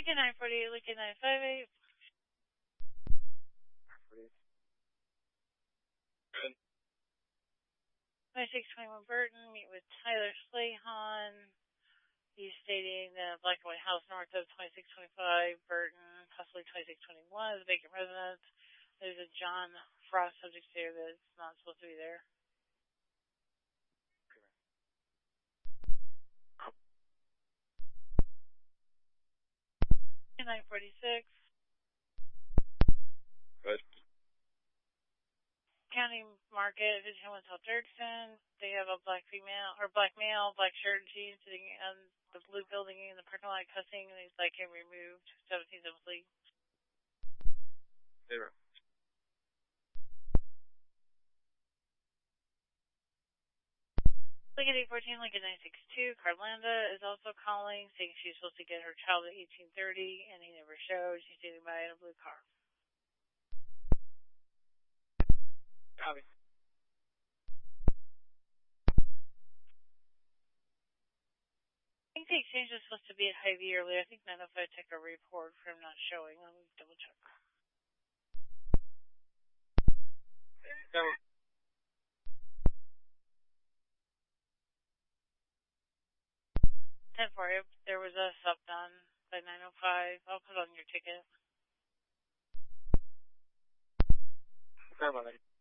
Lincoln 948, Lincoln 958. Good. 2621 Burton, meet with Tyler Slahan. He's stating that Black and White House north of 2625 Burton, possibly 2621 is a vacant residence. There's a John Frost subject there that's not supposed to be there. 946. Good. County Market, 51 South Dirksen. They have a black male, black shirt and jeans sitting on the blue building in the parking lot cussing, and he'd like him removed. 17th of Fleet. 0. Lincoln 814, Lincoln 962. Carlanda is also calling, saying she's supposed to get her child at 1830, and he never showed. She's standing by in a blue car. Copy. I think the exchange was supposed to be at Hy-Vee earlier. I think 905 took a report for him not showing. Let me double check. No. 10-4, there was a sub done by 905. I'll put on your ticket. Sorry about that.